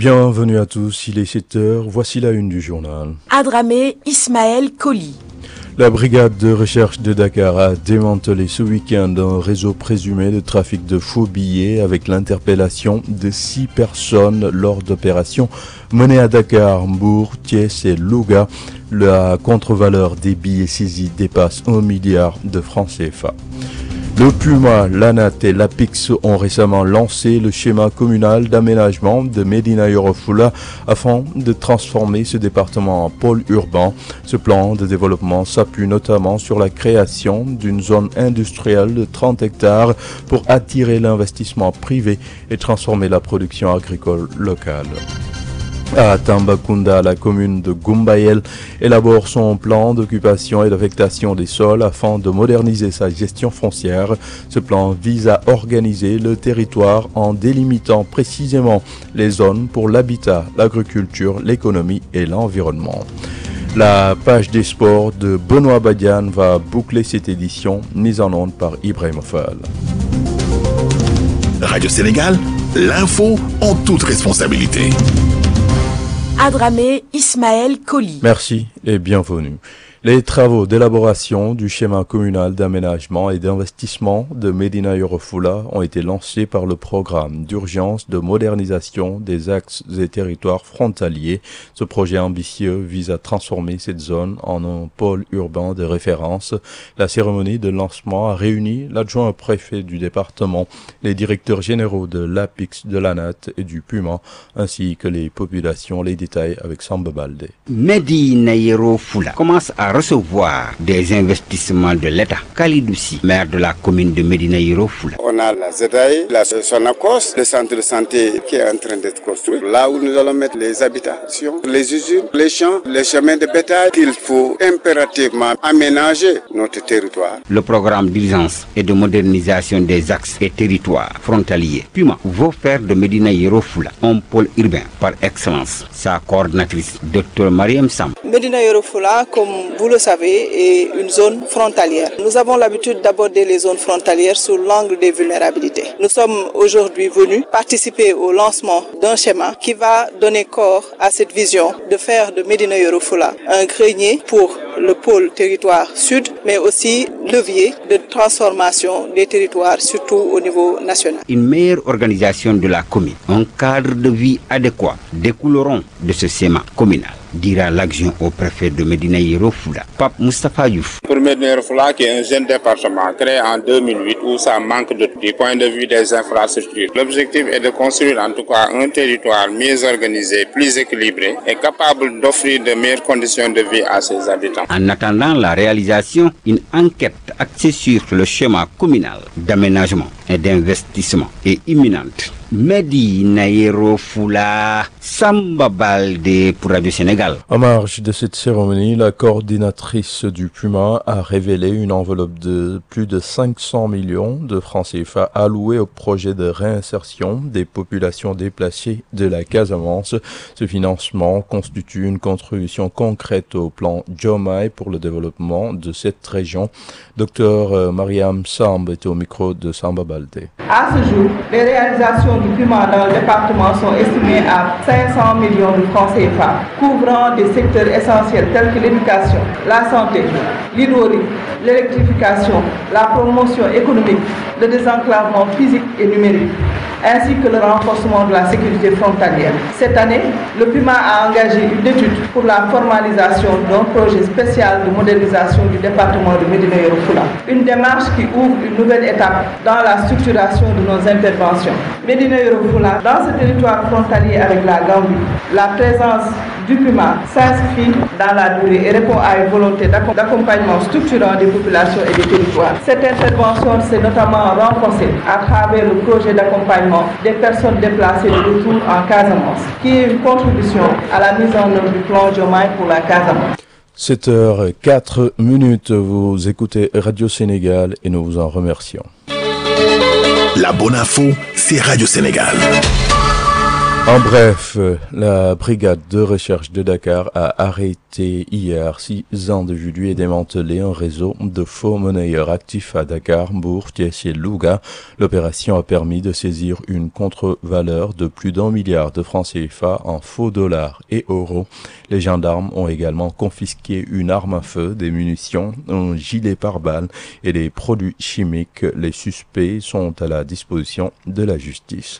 Bienvenue à tous, il est 7h, voici la une du journal. Adramé Ismaël Koli. La brigade de recherche de Dakar a démantelé ce week-end un réseau présumé de trafic de faux billets avec l'interpellation de 6 personnes lors d'opérations menées à Dakar, Mbour, Thiès et Louga. La contre-valeur des billets saisis dépasse 1 milliard de francs CFA. Le Puma, l'ANAT et l'APIX ont récemment lancé le schéma communal d'aménagement de Médina Yoro Fula afin de transformer ce département en pôle urbain. Ce plan de développement s'appuie notamment sur la création d'une zone industrielle de 30 hectares pour attirer l'investissement privé et transformer la production agricole locale. À Tambacounda, la commune de Gumbayel élabore son plan d'occupation et d'affectation des sols afin de moderniser sa gestion foncière. Ce plan vise à organiser le territoire en délimitant précisément les zones pour l'habitat, l'agriculture, l'économie et l'environnement. La page des sports de Benoît Badian va boucler cette édition mise en onde par Ibrahim Fall. Radio Sénégal, l'info en toute responsabilité. Adramé Ismaël Koli. Merci et bienvenue. Les travaux d'élaboration du schéma communal d'aménagement et d'investissement de Médina Yoro Fula ont été lancés par le programme d'urgence de modernisation des axes et territoires frontaliers. Ce projet ambitieux vise à transformer cette zone en un pôle urbain de référence. La cérémonie de lancement a réuni l'adjoint au préfet du département, les directeurs généraux de l'APIX, de l'ANAT et du Puma, ainsi que les populations. Les détails avec Samba Baldé. Médina Yoro Fula commence à recevoir des investissements de l'État. Kalidoussi, maire de la commune de Médina Yoro Fula. On a la ZAI, la Sonacos, le centre de santé qui est en train d'être construit. Là où nous allons mettre les habitations, les usines, les champs, les chemins de bétail, il faut impérativement aménager notre territoire. Le programme d'urgence et de modernisation des axes et territoires frontaliers, Puma, veut faire de Médina Yoro Fula un pôle urbain par excellence. Sa coordinatrice, Dr Mariam Sam. Médina Yoro Fula, comme vous le savez, est une zone frontalière. Nous avons l'habitude d'aborder les zones frontalières sous l'angle des vulnérabilités. Nous sommes aujourd'hui venus participer au lancement d'un schéma qui va donner corps à cette vision de faire de Médina Yoro Fula un grenier pour le pôle territoire sud, mais aussi levier de transformation des territoires, surtout au niveau national. Une meilleure organisation de la commune, un cadre de vie adéquat découleront de ce schéma communal, dira l'adjoint au préfet de Médina Yoro Fula, Pape Moustapha Youf. Pour Médina Yoro Fula, qui est un jeune département créé en 2008 où ça manque du point de vue des infrastructures. L'objectif est de construire en tout cas un territoire mieux organisé, plus équilibré et capable d'offrir de meilleures conditions de vie à ses habitants. En attendant la réalisation, une enquête axée sur le schéma communal d'aménagement et d'investissement est imminente. Médina Yoro Fula, Samba Baldé pour Radio Sénégal. En marge de cette cérémonie, la coordinatrice du Puma a révélé une enveloppe de plus de 500 millions de francs CFA alloués au projet de réinsertion des populations déplacées de la Casamance. Ce financement constitue une contribution concrète au plan Jomai pour le développement de cette région. Dr Mariam Samb est au micro de Samba Baldé. À ce jour, les réalisations du Puma dans le département sont estimées à 500 millions de francs CFA, couvrant des secteurs essentiels tels que l'éducation, la santé, l'hydraulique, l'électrification, la promotion économique, le désenclavement physique et numérique, ainsi que le renforcement de la sécurité frontalière. Cette année, le Puma a engagé une étude pour la formalisation d'un projet spécial de modernisation du département de Médina Yoro Fula. Une démarche qui ouvre une nouvelle étape dans la structuration de nos interventions. Médina Yoro Fula, dans ce territoire frontalier avec la Gambie, la présence du Puma s'inscrit dans la durée et répond à une volonté d'accompagnement structurant des populations et des territoires. Cette intervention s'est notamment renforcée à travers le projet d'accompagnement des personnes déplacées de retour en Casamance, qui est une contribution à la mise en œuvre du plan Jomai pour la Casamance. 7h04, vous écoutez Radio Sénégal et nous vous en remercions. La bonne info, c'est Radio Sénégal. En bref, la brigade de recherche de Dakar a arrêté hier 6 individus et démantelé un réseau de faux monnayeurs actifs à Dakar, Mbour, Thiès et Louga. L'opération a permis de saisir une contre-valeur de plus d'1 milliard de francs CFA en faux dollars et euros. Les gendarmes ont également confisqué une arme à feu, des munitions, un gilet pare-balles et des produits chimiques. Les suspects sont à la disposition de la justice.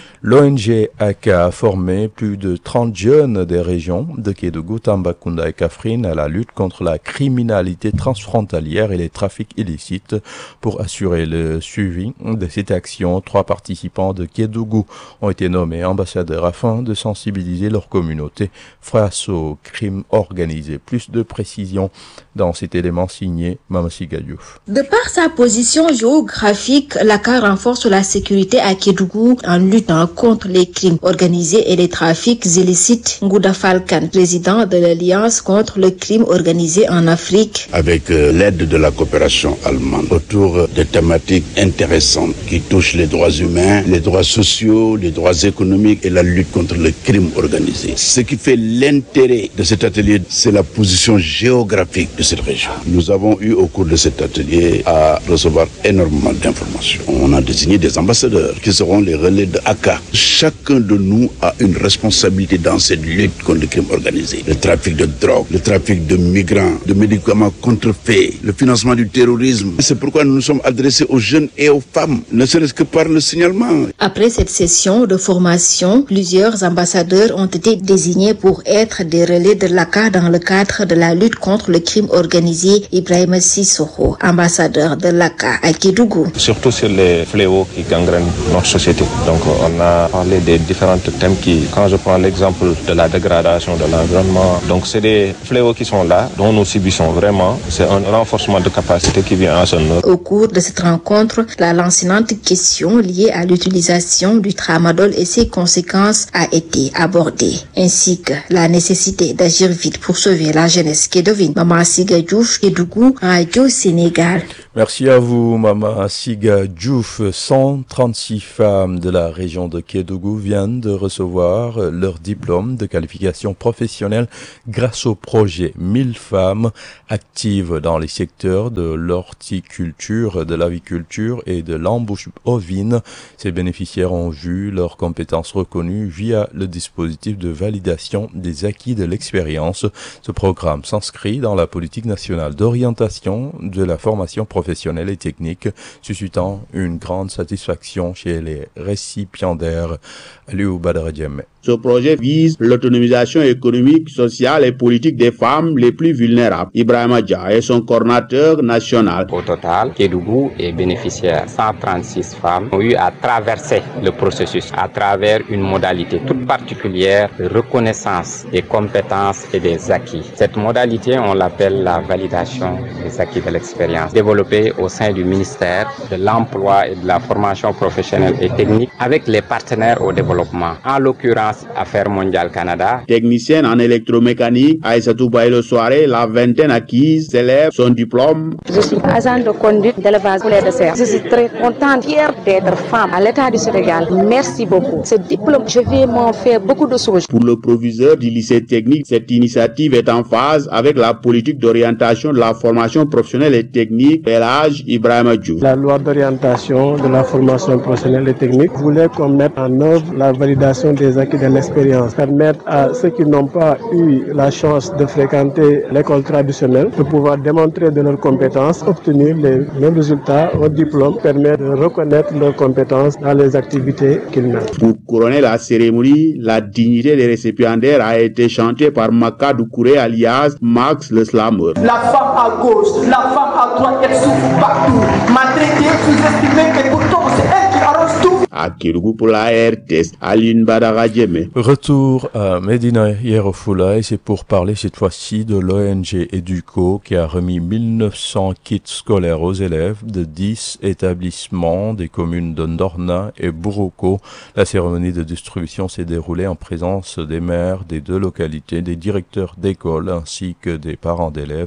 L'ONG ACA a formé plus de 30 jeunes des régions de Kédougou, Tambacounda et Kaffrine à la lutte contre la criminalité transfrontalière et les trafics illicites. Pour assurer le suivi de cette action, 3 participants de Kédougou ont été nommés ambassadeurs afin de sensibiliser leur communauté face au crime organisé. Plus de précisions dans cet élément signé Mamasiga Diouf. De par sa position géographique, l'ACA renforce la sécurité à Kédougou en luttant contre les crimes organisés et les trafics illicites. Ngouda Falkan, président de l'Alliance contre le crime organisé en Afrique. Avec l'aide de la coopération allemande autour de thématiques intéressantes qui touchent les droits humains, les droits sociaux, les droits économiques et la lutte contre le crime organisé. Ce qui fait l'intérêt de cet atelier, c'est la position géographique de cette région. Nous avons eu au cours de cet atelier à recevoir énormément d'informations. On a désigné des ambassadeurs qui seront les relais de ACA. Chacun de nous a une responsabilité dans cette lutte contre le crime organisé. Le trafic de drogue, le trafic de migrants, de médicaments contrefaits, le financement du terrorisme. C'est pourquoi nous nous sommes adressés aux jeunes et aux femmes, ne serait-ce que par le signalement. Après cette session de formation, plusieurs ambassadeurs ont été désignés pour être des relais de l'ACA dans le cadre de la lutte contre le crime organisé. Ibrahima Sissoko, ambassadeur de l'ACA à Kédougou. Surtout sur les fléaux qui gangrènent notre société. Donc on a parlé des différents thèmes quand je prends l'exemple de la dégradation de l'environnement, donc c'est des fléaux qui sont là, dont nous subissons vraiment. C'est un renforcement de capacité qui vient à son œuvre. Au cours de cette rencontre, la lancinante question liée à l'utilisation du tramadol et ses conséquences a été abordée, ainsi que la nécessité d'agir vite pour sauver la jeunesse kédovine. Maman Siga Diouf, Kédougou, Radio Sénégal. Merci à vous, Mama Siga Diouf. 136 femmes de la région de Kédougou viennent de recevoir leur diplôme de qualification professionnelle grâce au projet 1000 femmes actives dans les secteurs de l'horticulture, de l'aviculture et de l'embauche ovine. Ces bénéficiaires ont vu leurs compétences reconnues via le dispositif de validation des acquis de l'expérience. Ce programme s'inscrit dans la politique nationale d'orientation de la formation professionnelle et technique, suscitant une grande satisfaction chez les récipiendaires. Aliou Badara Diémé. Ce projet vise l'autonomisation économique, sociale et politique des femmes les plus vulnérables. Ibrahima Dia est son coordinateur national. Au total, Kédougou est bénéficiaire. 136 femmes ont eu à traverser le processus à travers une modalité toute particulière de reconnaissance des compétences et des acquis. Cette modalité, on l'appelle la validation des acquis de l'expérience, développée au sein du ministère de l'Emploi et de la formation professionnelle et technique avec les partenaires au développement. En l'occurrence, Affaires mondiales Canada. Technicienne en électromécanique, Aïssatou Baïlo Soare, la vingtaine acquise, célèbre son diplôme. Je suis agent de conduite d'élevage poulet de serre. Je suis très contente, fière d'être femme à l'État du Sénégal. Merci beaucoup. Ce diplôme, je vais m'en faire beaucoup de choses. Pour le proviseur du lycée technique, cette initiative est en phase avec la politique d'orientation de la formation professionnelle et technique de l'âge Ibrahima Diouf. La loi d'orientation de la formation professionnelle et technique voulait qu'on mette en œuvre la validation des acquis de l'expérience, permettre à ceux qui n'ont pas eu la chance de fréquenter l'école traditionnelle de pouvoir démontrer de leurs compétences, obtenir les mêmes résultats au diplôme, permet de reconnaître leurs compétences dans les activités qu'ils mènent. Pour couronner la cérémonie, la dignité des récipiendaires a été chantée par Maka Doucouré alias Max le Slammer. La femme à gauche, la femme à droite, elle souffre partout. Maltraitée, sous-estimée, mais pourtant c'est elle qui arrose tout. À Kédougou pour la RTS, Aline Badara Diémé. Retour à Médina Yoro Fula et c'est pour parler cette fois-ci de l'ONG Educo qui a remis 1900 kits scolaires aux élèves de 10 établissements des communes de Ndorna et Bouroko. La cérémonie de distribution s'est déroulée en présence des maires des 2 localités, des directeurs d'école ainsi que des parents d'élèves.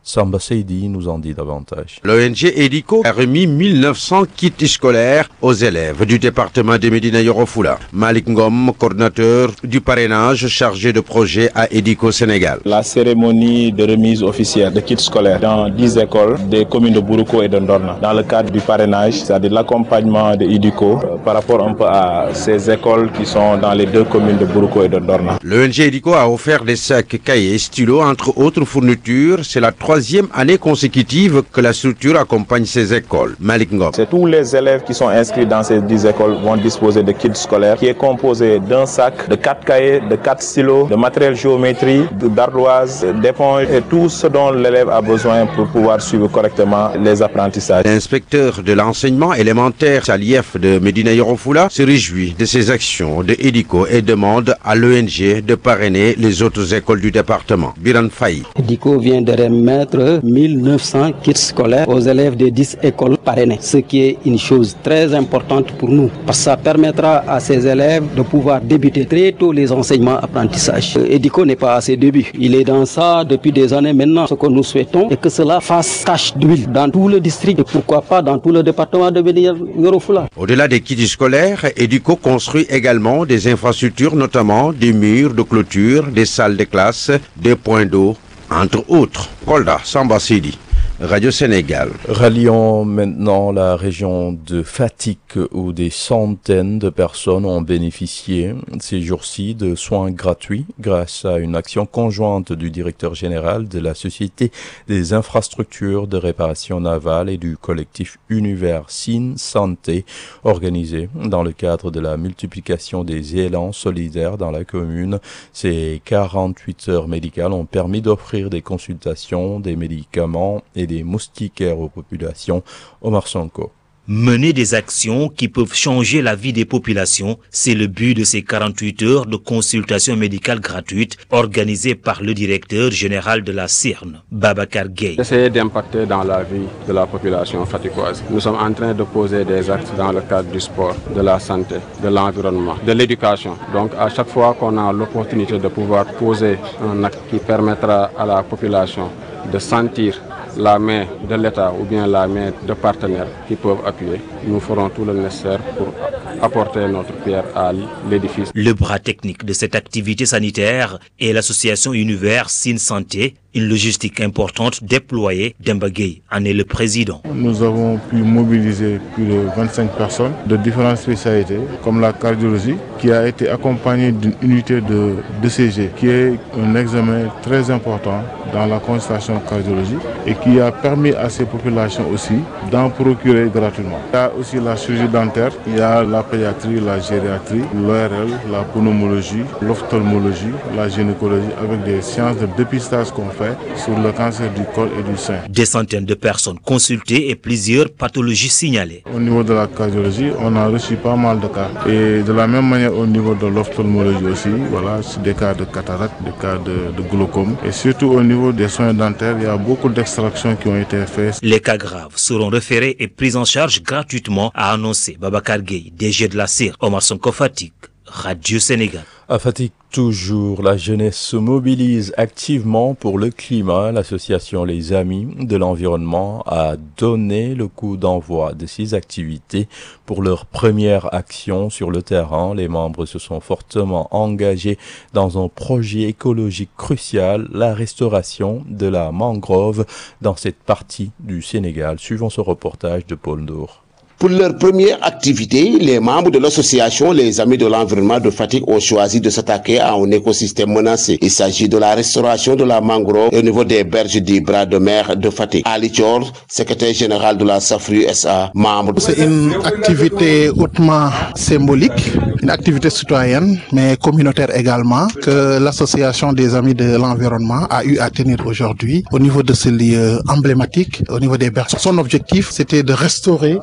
Samba Seydi nous en dit davantage. L'ONG EDICO a remis 1900 kits scolaires aux élèves du département de Médina Yoro Foulah. Malik Ngom, coordinateur du parrainage chargé de projet à EDICO Sénégal. La cérémonie de remise officielle de kits scolaires dans 10 écoles des communes de Bourouko et de Ndorna, dans le cadre du parrainage, c'est-à-dire l'accompagnement de EDICO par rapport un peu à ces écoles qui sont dans les deux communes de Bourouko et de Ndorna. L'ONG EDICO a offert des sacs, cahiers et stylos, entre autres fournitures. C'est la 3e année consécutive que la structure accompagne ces écoles. Malik Ngom. C'est tous les élèves qui sont inscrits dans ces 10 écoles vont disposer de kits scolaires qui est composé d'un sac, de 4 cahiers, de 4 stylos, de matériel géométrie, d'ardoises, d'éponges et tout ce dont l'élève a besoin pour pouvoir suivre correctement les apprentissages. L'inspecteur de l'enseignement élémentaire à l'IEF de Médina Yoro Foulah se réjouit de ces actions de EDICO et demande à l'ONG de parrainer les autres écoles du département. Biran Faye. EDICO vient de remettre 1900 kits scolaires aux élèves des 10 écoles parrainées, ce qui est une chose très importante pour nous, parce que ça permettra à ces élèves de pouvoir débuter très tôt les enseignements apprentissages. EDICO n'est pas à ses débuts, il est dans ça depuis des années maintenant. Ce que nous souhaitons est que cela fasse tache d'huile dans tout le district et pourquoi pas dans tout le département de Médina Yoro Foulah. Au-delà des kits scolaires, EDICO construit également des infrastructures, notamment des murs de clôture, des salles de classe, des points d'eau, entre autres. Kolda, Samba Sidi, Radio Sénégal. Rallions maintenant la région de Fatick où des centaines de personnes ont bénéficié ces jours-ci de soins gratuits grâce à une action conjointe du directeur général de la Société des infrastructures de réparation navale et du collectif Univers Sin Santé organisé dans le cadre de la multiplication des élans solidaires dans la commune. Ces 48 heures médicales ont permis d'offrir des consultations, des médicaments et des moustiquaires aux populations. Omar Sonko. Mener des actions qui peuvent changer la vie des populations, c'est le but de ces 48 heures de consultation médicale gratuite organisées par le directeur général de la CIRN, Babacar Gueye. Essayer d'impacter dans la vie de la population fatickoise. Nous sommes en train de poser des actes dans le cadre du sport, de la santé, de l'environnement, de l'éducation. Donc à chaque fois qu'on a l'opportunité de pouvoir poser un acte qui permettra à la population de sentir la main de l'État ou bien la main de partenaires qui peuvent appuyer, nous ferons tout le nécessaire pour apporter notre pierre à l'édifice. Le bras technique de cette activité sanitaire est l'association Univers Sin Santé, une logistique importante déployée. Demba Gueye en est le président. Nous avons pu mobiliser plus de 25 personnes de différentes spécialités, comme la cardiologie, qui a été accompagnée d'une unité de DCG, qui est un examen très important dans la consultation cardiologique et qui a permis à ces populations aussi d'en procurer gratuitement. Il y a aussi la chirurgie dentaire, il y a la pédiatrie, la gériatrie, l'ORL, la pneumologie, l'ophtalmologie, la gynécologie, avec des séances de dépistage qu'on fait sur le cancer du col et du sein. Des centaines de personnes consultées et plusieurs pathologies signalées. Au niveau de la cardiologie, on a reçu pas mal de cas. Et de la même manière au niveau de l'ophtalmologie aussi, voilà, des cas de cataracte, des cas de glaucome. Et surtout au niveau des soins dentaires, il y a beaucoup d'extractions qui ont été faites. Les cas graves seront référés et pris en charge gratuitement, a annoncé Babacar Gueye, DG de la CIR. Omar Sonko Fatick, Radio Sénégal. À Fatick toujours, la jeunesse se mobilise activement pour le climat. L'association Les Amis de l'Environnement a donné le coup d'envoi de ces activités pour leur première action sur le terrain. Les membres se sont fortement engagés dans un projet écologique crucial, la restauration de la mangrove dans cette partie du Sénégal. Suivons ce reportage de Paul Ndour. Pour leur première activité, les membres de l'association Les Amis de l'Environnement de Fatick ont choisi de s'attaquer à un écosystème menacé. Il s'agit de la restauration de la mangrove au niveau des berges du bras de mer de Fatick. Ali Thior, secrétaire général de la Safru SA, membre. C'est une activité hautement symbolique, une activité citoyenne, mais communautaire également, que l'association des Amis de l'Environnement a eu à tenir aujourd'hui au niveau de ce lieu emblématique, au niveau des berges. Son objectif, c'était de restaurer la mangrove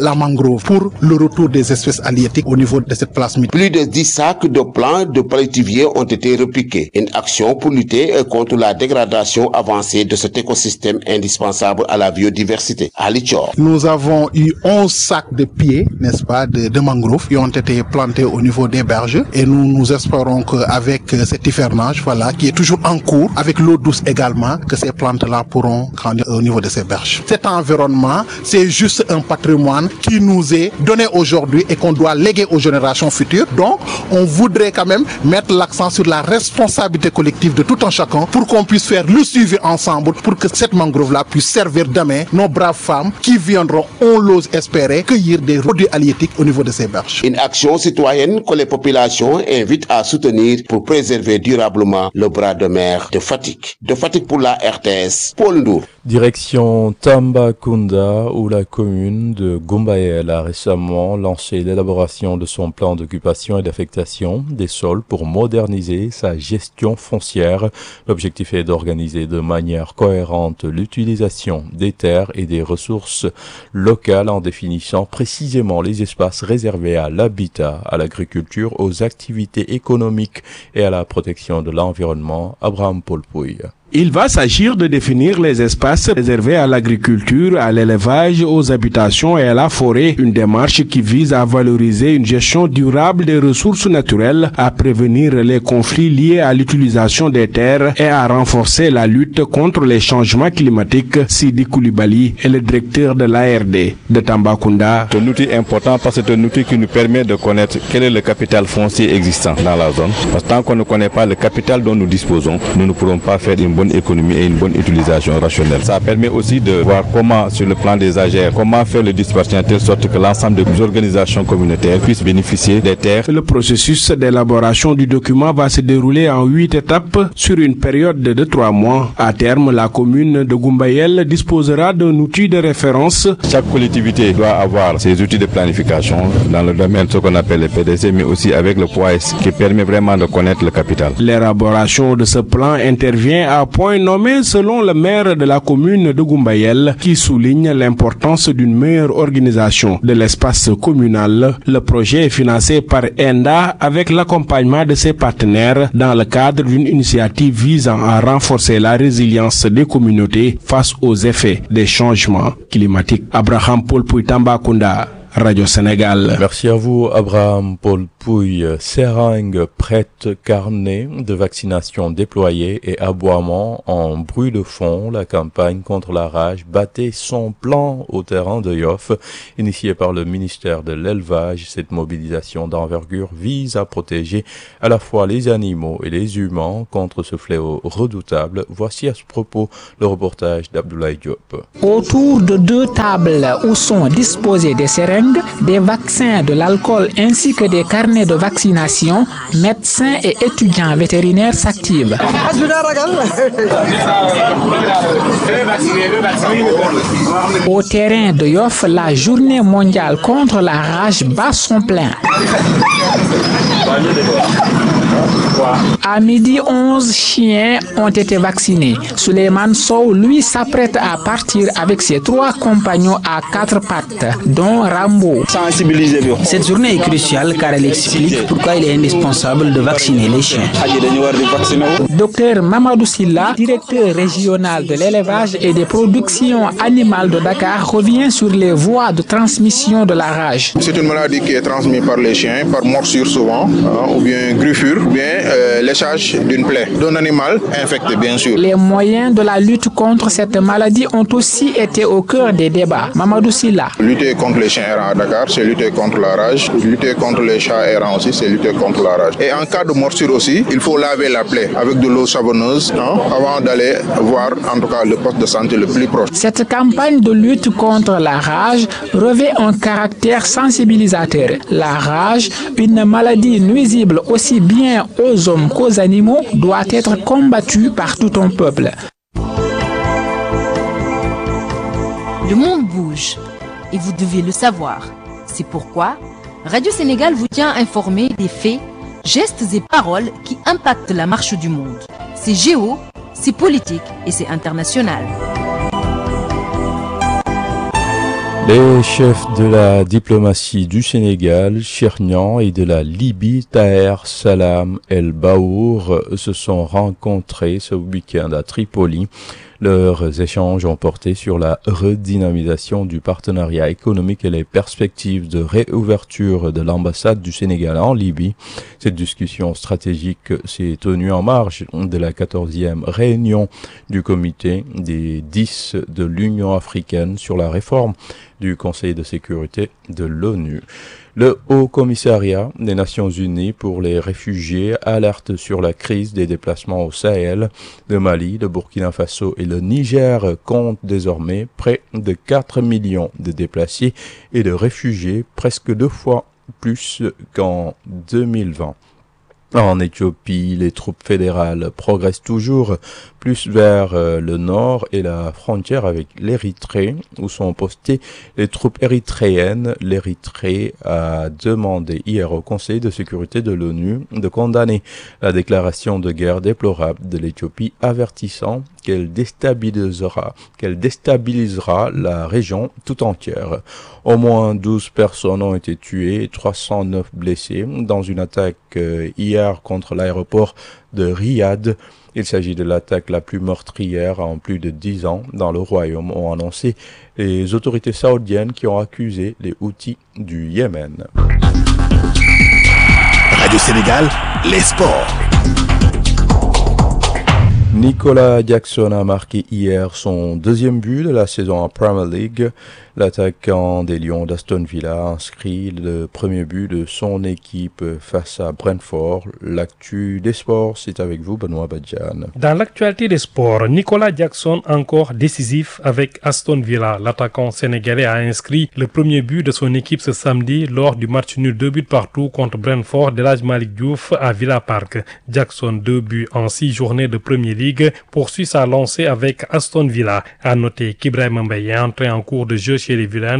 mangroves pour le retour des espèces halieutiques au niveau de cette place mythique. Plus de 10 sacs de plants de palétuviers ont été repiqués. Une action pour lutter contre la dégradation avancée de cet écosystème indispensable à la biodiversité. À Lichor. Nous avons eu 11 sacs de pieds, n'est-ce pas, de mangroves qui ont été plantés au niveau des berges et nous espérons qu'avec cet hivernage, voilà, qui est toujours en cours, avec l'eau douce également, que ces plantes-là pourront grandir au niveau de ces berges. Cet environnement, c'est juste un patrimoine qui nous est donné aujourd'hui et qu'on doit léguer aux générations futures. Donc, on voudrait quand même mettre l'accent sur la responsabilité collective de tout un chacun pour qu'on puisse faire le suivi ensemble pour que cette mangrove-là puisse servir demain nos braves femmes qui viendront, on l'ose espérer, cueillir des produits halieutiques au niveau de ces berges. Une action citoyenne que les populations invitent à soutenir pour préserver durablement le bras de mer de Fatick. De Fatick pour la RTS, Paul Ndour. Direction Tambacounda, où la commune de Gumbayel a récemment lancé l'élaboration de son plan d'occupation et d'affectation des sols pour moderniser sa gestion foncière. L'objectif est d'organiser de manière cohérente l'utilisation des terres et des ressources locales en définissant précisément les espaces réservés à l'habitat, à l'agriculture, aux activités économiques et à la protection de l'environnement. Abraham Polpouille. Il va s'agir de définir les espaces réservés à l'agriculture, à l'élevage, aux habitations et à la forêt, une démarche qui vise à valoriser une gestion durable des ressources naturelles, à prévenir les conflits liés à l'utilisation des terres et à renforcer la lutte contre les changements climatiques. Sidi Koulibaly est le directeur de l'ARD de Tambacounda. C'est un outil important parce que c'est un outil qui nous permet de connaître quel est le capital foncier existant dans la zone. Parce que tant qu'on ne connaît pas le capital dont nous disposons, nous ne pourrons pas faire une bonne économie et une bonne utilisation rationnelle. Ça permet aussi de voir comment, sur le plan des AGR, comment faire le dispersion de telle sorte que l'ensemble des organisations communautaires puissent bénéficier des terres. Le processus d'élaboration du document va se dérouler en 8 étapes sur une période de 3 mois. À terme, la commune de Gumbayel disposera d'un outil de référence. Chaque collectivité doit avoir ses outils de planification dans le domaine ce qu'on appelle le PDC, mais aussi avec le POAS qui permet vraiment de connaître le capital. L'élaboration de ce plan intervient à point nommé selon le maire de la commune de Gumbayel qui souligne l'importance d'une meilleure organisation de l'espace communal. Le projet est financé par ENDA avec l'accompagnement de ses partenaires dans le cadre d'une initiative visant à renforcer la résilience des communautés face aux effets des changements climatiques. Abraham Polpouille, Tambacounda, Radio Sénégal. Merci à vous, Abraham Polpouille. Seringues prêtes, carnets de vaccination déployés et aboiements en bruit de fond. La campagne contre la rage battait son plan au terrain de Yoff. Initiée par le ministère de l'Élevage, cette mobilisation d'envergure vise à protéger à la fois les animaux et les humains contre ce fléau redoutable. Voici à ce propos le reportage d'Abdoulaye Diop. Autour de 2 tables où sont disposées des seringues, des vaccins, de l'alcool ainsi que des carnets de vaccination, médecins et étudiants vétérinaires s'activent. Au terrain de Yoff, la journée mondiale contre la rage bat son plein. À midi, 11 chiens ont été vaccinés. Souleymane Sow, lui, s'apprête à partir avec ses 3 compagnons à 4 pattes, dont Rambo. Cette journée est cruciale car elle explique pourquoi il est indispensable de vacciner les chiens. Docteur Mamadou Silla, directeur régional de l'élevage et des productions animales de Dakar, revient sur les voies de transmission de la rage. C'est une maladie qui est transmise par les chiens, par morsure souvent, ou bien griffure, ou bien léchage d'une plaie d'un animal infecté, bien sûr. Les moyens de la lutte contre cette maladie ont aussi été au cœur des débats. Mamadou Silla. Lutter contre les chiens errants à Dakar, c'est lutter contre la rage. Lutter contre les chats errants aussi, c'est lutter contre la rage. Et en cas de morsure aussi, il faut laver la plaie avec de l'eau savonneuse avant d'aller voir en tout cas le poste de santé le plus proche. Cette campagne de lutte contre la rage revêt un caractère sensibilisateur. La rage, une maladie nuisible aussi bien aux hommes qu'aux animaux, doit être combattue par tout un peuple. Le monde bouge et vous devez le savoir. C'est pourquoi Radio Sénégal vous tient informé des faits, gestes et paroles qui impactent la marche du monde. C'est géo, c'est politique et c'est international. Les chefs de la diplomatie du Sénégal, Chernian, et de la Libye, Taher Salam El Baour, se sont rencontrés ce week-end à Tripoli. Leurs échanges ont porté sur la redynamisation du partenariat économique et les perspectives de réouverture de l'ambassade du Sénégal en Libye. Cette discussion stratégique s'est tenue en marge de la 14e réunion du comité des 10 de l'Union africaine sur la réforme du Conseil de sécurité de l'ONU. Le Haut Commissariat des Nations Unies pour les réfugiés alerte sur la crise des déplacements au Sahel. Le Mali, le Burkina Faso et le Niger comptent désormais près de 4 millions de déplacés et de réfugiés, presque 2 fois plus qu'en 2020. En Éthiopie, les troupes fédérales progressent toujours plus vers le nord et la frontière avec l'Érythrée, où sont postées les troupes érythréennes. L'Érythrée a demandé hier au Conseil de sécurité de l'ONU de condamner la déclaration de guerre déplorable de l'Éthiopie, avertissant qu'elle déstabilisera la région tout entière. Au moins 12 personnes ont été tuées et 309 blessées dans une attaque hier contre l'aéroport de Riyad. Il s'agit de l'attaque la plus meurtrière en plus de 10 ans dans le royaume, ont annoncé les autorités saoudiennes qui ont accusé les Houthis du Yémen. Radio Sénégal, les sports. Nicolas Jackson a marqué hier son deuxième but de la saison en Premier League. L'attaquant des Lions d'Aston Villa a inscrit le premier but de son équipe face à Brentford. L'actu des sports, c'est avec vous, Benoît Badjan. Dans l'actualité des sports, Nicolas Jackson encore décisif avec Aston Villa. L'attaquant sénégalais a inscrit le premier but de son équipe ce samedi lors du match nul 2 buts partout contre Brentford de l'Hadj Malick Diouf à Villa Park. Jackson, 2 buts en 6 journées de Premier League, poursuit sa lancée avec Aston Villa. À noter qu'Ibrahima Mbaye est entré en cours de jeu chez les Villains.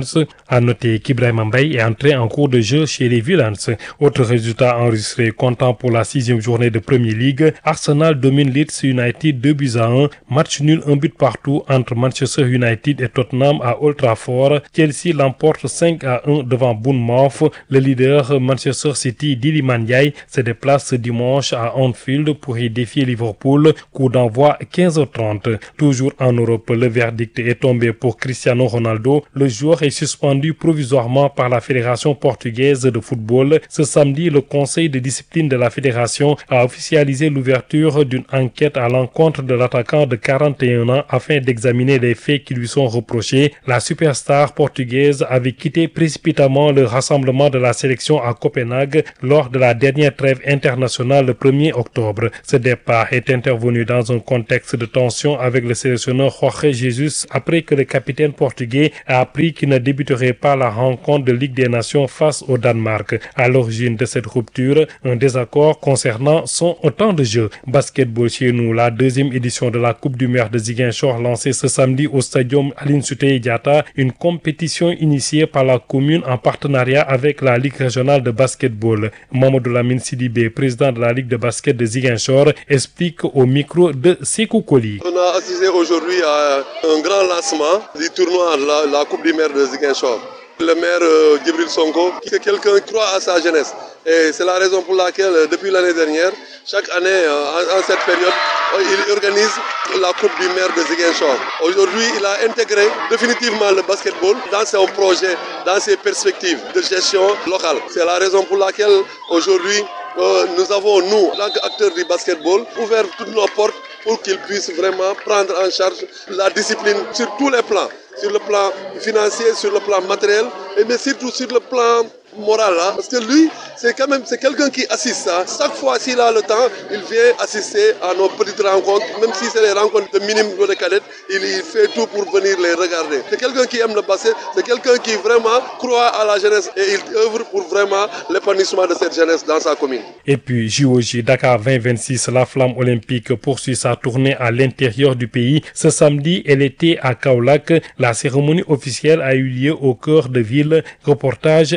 Autre résultat enregistré, comptant pour la 6e journée de Premier League, Arsenal domine Leeds United 2-1, match nul 1 but partout entre Manchester United et Tottenham à Old Trafford. Chelsea l'emporte 5-1 devant Bournemouth. Le leader Manchester City, Iliman Ndiaye, se déplace ce dimanche à Anfield pour y défier Liverpool. Coup d'envoi 15h30. Toujours en Europe, le verdict est tombé pour Cristiano Ronaldo. Le joueur est suspendu provisoirement par la Fédération portugaise de football. Ce samedi, le conseil de discipline de la fédération a officialisé l'ouverture d'une enquête à l'encontre de l'attaquant de 41 ans afin d'examiner les faits qui lui sont reprochés. La superstar portugaise avait quitté précipitamment le rassemblement de la sélection à Copenhague lors de la dernière trêve internationale le 1er octobre. Ce départ est intervenu dans un contexte de tension avec le sélectionneur Jorge Jesus après que le capitaine portugais a appris qu'il ne débuterait pas la rencontre de Ligue des Nations face au Danemark. À l'origine de cette rupture, un désaccord concernant son temps de jeu. Basketball chez nous, la 2e édition de la Coupe du maire de Ziguinchor lancée ce samedi au stadium Aline Sitoé Diatta, une compétition initiée par la commune en partenariat avec la Ligue régionale de basketball. Mamadou Lamine Sidibé, président de la Ligue de basket de Ziguinchor, explique au micro de Sékou Koli. On a assisté aujourd'hui à un grand lancement du tournoi de la Coupe du maire de Ziguinchor. Le maire Djibril Sonko, c'est quelqu'un qui croit à sa jeunesse. Et c'est la raison pour laquelle, depuis l'année dernière, chaque année, en cette période, il organise la Coupe du maire de Ziguinchor. Aujourd'hui, il a intégré définitivement le basketball dans son projet, dans ses perspectives de gestion locale. C'est la raison pour laquelle, aujourd'hui, nous avons, nous, en tant qu'acteurs du basketball, ouvert toutes nos portes pour qu'ils puissent vraiment prendre en charge la discipline sur tous les plans. Sur le plan financier, sur le plan matériel, mais surtout sur le plan moral. Parce que lui, c'est quelqu'un qui assiste. Chaque fois s'il a le temps, il vient assister à nos petites rencontres, même si c'est des rencontres de minime ou de cadette, il fait tout pour venir les regarder. C'est quelqu'un qui aime le basket, c'est quelqu'un qui vraiment croit à la jeunesse et il œuvre pour vraiment l'épanouissement de cette jeunesse dans sa commune. Et puis JOJ Dakar 2026, la flamme olympique poursuit sa tournée à l'intérieur du pays. Ce samedi, elle était à Kaolack. La cérémonie officielle a eu lieu au cœur de ville. Reportage El Hadj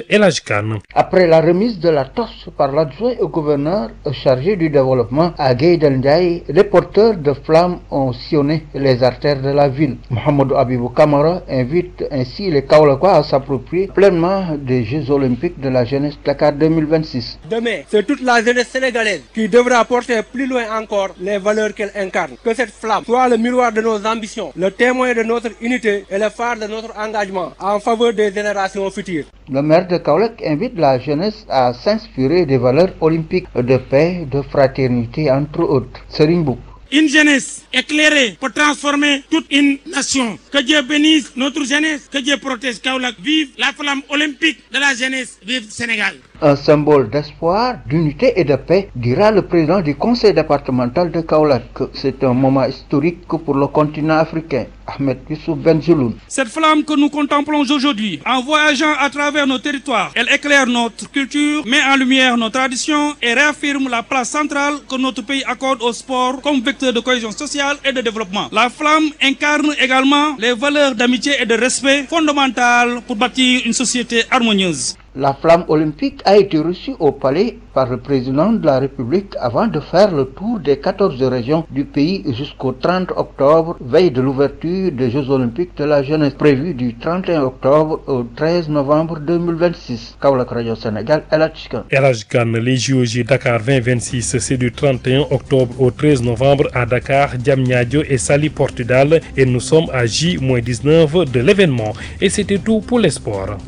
Khan. Après la remise de la torche par l'adjoint au gouverneur chargé du développement à Gaïdel Ndiaye, les porteurs de flammes ont sillonné les artères de la ville. Mohamed Abibou Kamara invite ainsi les Kaolackois à s'approprier pleinement des Jeux Olympiques de la jeunesse Dakar 2026. Demain, c'est toute la jeunesse sénégalaise qui devra porter plus loin encore les valeurs qu'elle incarne. Que cette flamme soit le miroir de nos ambitions, le témoin de notre unité et le phare de notre engagement en faveur des générations futures. Le maire de Kaolack invite la jeunesse à s'inspirer des valeurs olympiques de paix, de fraternité, entre autres. Serigne Mboup. Une jeunesse éclairée pour transformer toute une nation. Que Dieu bénisse notre jeunesse, que Dieu protège Kaolack. Vive la flamme olympique de la jeunesse, vive Sénégal. Un symbole d'espoir, d'unité et de paix, dira le président du conseil départemental de Kaolack. C'est un moment historique pour le continent africain, Ahmed Youssouf Benzeloun. Cette flamme que nous contemplons aujourd'hui, en voyageant à travers nos territoires, elle éclaire notre culture, met en lumière nos traditions et réaffirme la place centrale que notre pays accorde au sport comme vecteur de cohésion sociale et de développement. La flamme incarne également les valeurs d'amitié et de respect fondamentales pour bâtir une société harmonieuse. La flamme olympique a été reçue au palais par le président de la République avant de faire le tour des 14 régions du pays jusqu'au 30 octobre, veille de l'ouverture des Jeux Olympiques de la jeunesse prévue du 31 octobre au 13 novembre 2026. Kaolack Radio Sénégal, El Hadj Khan. El Hadj Khan, les JOJ Dakar 2026, c'est du 31 octobre au 13 novembre à Dakar, Diamniadio et Saly Portudal et nous sommes à J-19 de l'événement. Et c'était tout pour les sports.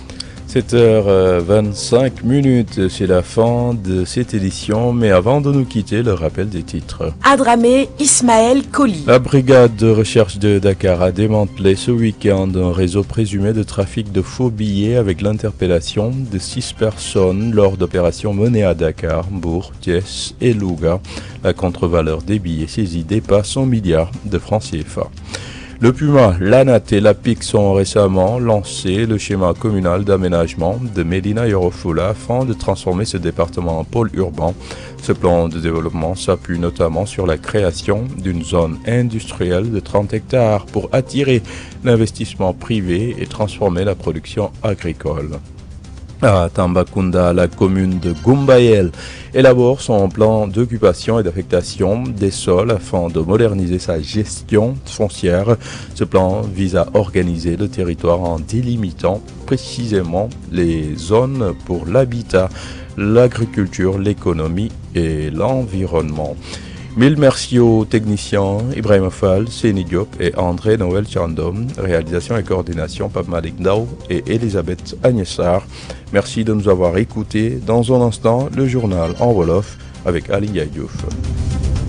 7h25, c'est la fin de cette édition, mais avant de nous quitter, le rappel des titres. Adramé Ismaël Koli. La brigade de recherche de Dakar a démantelé ce week-end un réseau présumé de trafic de faux billets avec l'interpellation de 6 personnes lors d'opérations menées à Dakar, Mbour, Thiès et Louga. La contre-valeur des billets saisis dépasse 1 milliard de francs CFA. Le Puma, l'ANAT et la PIC sont récemment lancé le schéma communal d'aménagement de Médina Yoro Fula afin de transformer ce département en pôle urbain. Ce plan de développement s'appuie notamment sur la création d'une zone industrielle de 30 hectares pour attirer l'investissement privé et transformer la production agricole. À Tambacounda, la commune de Gumbayel élabore son plan d'occupation et d'affectation des sols afin de moderniser sa gestion foncière. Ce plan vise à organiser le territoire en délimitant précisément les zones pour l'habitat, l'agriculture, l'économie et l'environnement. Mille merci aux techniciens Ibrahim Fall, Séni Diop et André Noël Chandom. Réalisation et coordination Pape Malik Ndao et Elisabeth Agnessar. Merci de nous avoir écoutés. Dans un instant, le journal en Wolof avec Ali Diouf.